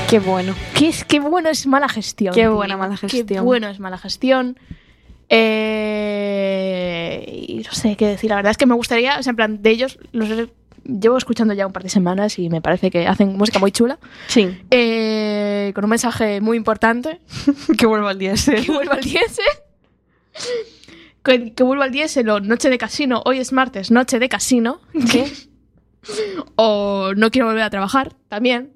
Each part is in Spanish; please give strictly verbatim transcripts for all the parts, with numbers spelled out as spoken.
Qué bueno. Qué, es, qué bueno es mala gestión. Qué tío. buena mala gestión. Qué bueno es mala gestión. Eh, y no sé qué decir. La verdad es que me gustaría, o sea, en plan, de ellos los he- llevo escuchando ya un par de semanas y me parece que hacen música muy chula. Sí. Eh, con un mensaje muy importante. Que vuelva al diésel. Que vuelva al diésel. Que, que vuelva al diésel o noche de casino. Hoy es martes, noche de casino. ¿Qué? O no quiero volver a trabajar, también.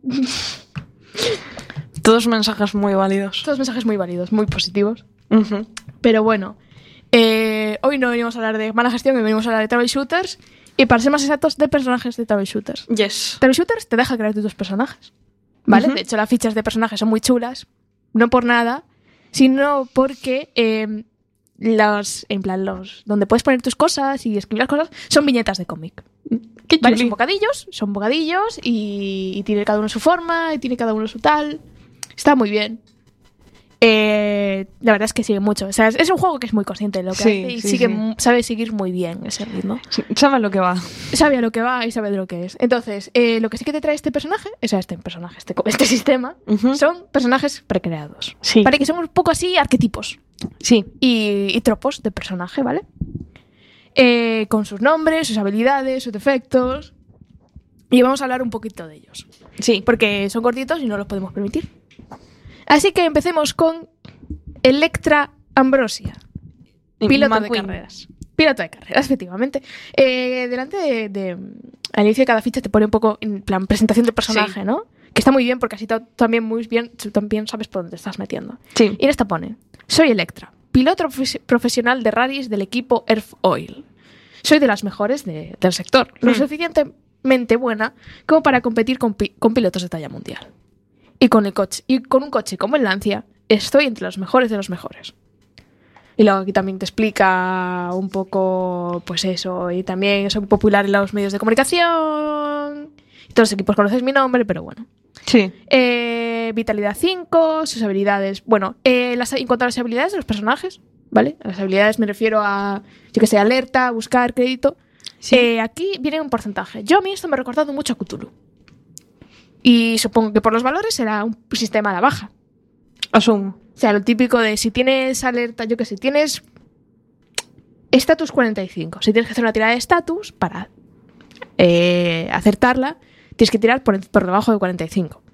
Todos mensajes muy válidos. Todos mensajes muy válidos, muy positivos. Uh-huh. Pero bueno, eh, hoy no venimos a hablar de mala gestión, hoy venimos a hablar de travel shooters. Y para ser más exactos, de personajes de travel shooters. Yes. Travel shooters te deja crear tus personajes, ¿vale? Uh-huh. De hecho, las fichas de personajes son muy chulas. No por nada, sino porque eh, los, en plan, los donde puedes poner tus cosas y escribir las cosas son viñetas de cómic. Qué ¿Vale? chuli. Son bocadillos, son bocadillos y, y tiene cada uno su forma y tiene cada uno su tal. Está muy bien. Eh, la verdad es que sigue mucho. O sea, es, es un juego que es muy consciente de lo que Sí, hace y sí, sigue, sí. mu- sabe seguir muy bien ese ritmo. Sí, ¿sabes lo que va? Sabe a lo que va y sabe de lo que es. Entonces, eh, lo que sí que te trae este personaje, o sea, este personaje, este, co- este sistema, Uh-huh. son personajes precreados. Sí. Vale, que son un poco así arquetipos Sí. y, y tropos de personaje, ¿vale? Eh, con sus nombres, sus habilidades, sus defectos. Y vamos a hablar un poquito de ellos. Sí. Porque son cortitos y no los podemos permitir. Así que empecemos con Electra Ambrosia, piloto de McQueen. carreras. Piloto de carreras, efectivamente. Eh, delante de, de- Al inicio de cada ficha te pone un poco en plan presentación del personaje, Sí. ¿no? Que está muy bien porque así to- también muy bien, tú también sabes por dónde te estás metiendo. Sí. Y en esta pone: soy Electra, piloto profes- profesional de rallies del equipo Earth Oil. Soy de las mejores de- del sector, lo Mm. suficientemente buena como para competir con, pi- con pilotos de talla mundial. Y con, el coche, y con un coche como el Lancia, estoy entre los mejores de los mejores. Y luego aquí también te explica un poco, pues eso, y también soy popular en los medios de comunicación. Y todos los equipos conocen mi nombre, pero bueno. Sí. Eh, vitalidad cinco, sus habilidades. Bueno, eh, las, en cuanto a las habilidades de los personajes, ¿vale? A las habilidades me refiero a, yo que sé, alerta, buscar, crédito. Sí. Eh, aquí viene un porcentaje. Yo a mí esto me ha recordado mucho a Cthulhu. Y supongo que por los valores será un sistema a la baja. Asumo. O sea, lo típico de si tienes alerta, yo que sé, tienes estatus cuarenta y cinco. Si tienes que hacer una tirada de estatus para eh, acertarla, tienes que tirar por, por debajo de cuarenta y cinco.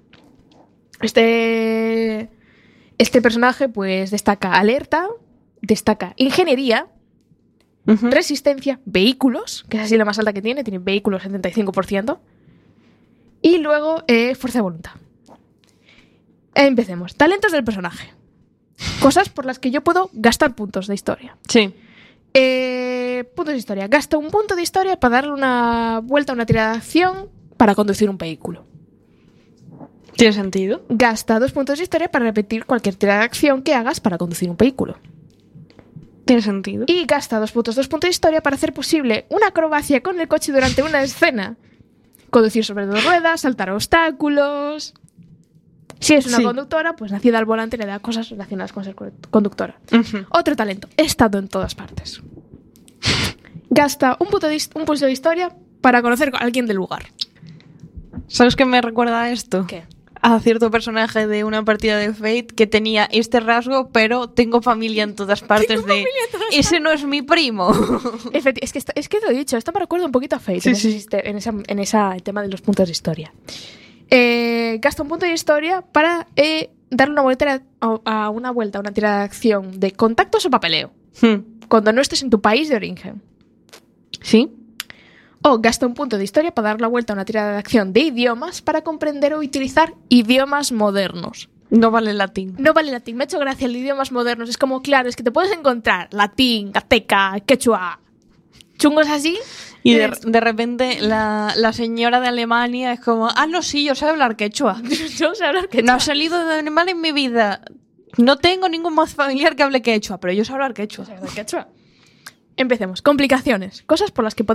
Este, este personaje pues destaca alerta, destaca ingeniería, Uh-huh. resistencia, vehículos, que es así la más alta que tiene, tiene vehículos setenta y cinco por ciento. Y luego eh, fuerza de voluntad. Empecemos. Talentos del personaje. Cosas por las que yo puedo gastar puntos de historia. Sí. Eh, puntos de historia. Gasto un punto de historia para darle una vuelta a una tirada de acción para conducir un vehículo. ¿Tiene sentido? Gasta dos puntos de historia para repetir cualquier tirada de acción que hagas para conducir un vehículo. ¿Tiene sentido? Y gasta dos puntos, dos puntos de historia para hacer posible una acrobacia con el coche durante una escena. Conducir sobre dos ruedas, saltar obstáculos. Si es una Sí. conductora, pues nacida al volante le da cosas relacionadas con ser co- conductora. Uh-huh. Otro talento, he estado en todas partes. Gasta un punto de, his- un punto de historia para conocer a alguien del lugar. ¿Sabes qué me recuerda a esto? ¿Qué? A cierto personaje de una partida de Fate que tenía este rasgo, pero tengo familia en todas partes de... Ese no es mi primo. Efecti- es, que esta- es que te lo he dicho, esto me recuerda un poquito a Fate Sí, en, ese sí. siste- en, esa, en esa- el tema de los puntos de historia. Eh, gasta un punto de historia para eh, darle una vuelta a, a una vuelta a una tirada de acción de contactos o papeleo Hmm. cuando no estés en tu país de origen. ¿Sí? O gasta un punto de historia para dar la vuelta a una tirada de acción de idiomas para comprender o utilizar idiomas modernos. No vale latín. No vale latín, me ha hecho gracia el de idiomas modernos. Es como, claro, es que te puedes encontrar latín, azteca, quechua, chungos así. Y de, de repente la, la señora de Alemania es como, ah, no, sí, yo sé hablar quechua. Yo sé hablar No quechua. ha salido de animal en mi vida. No tengo ningún más familiar que hable quechua, pero yo sé hablar quechua. Sé hablar quechua. Empecemos. Complicaciones. Cosas por las que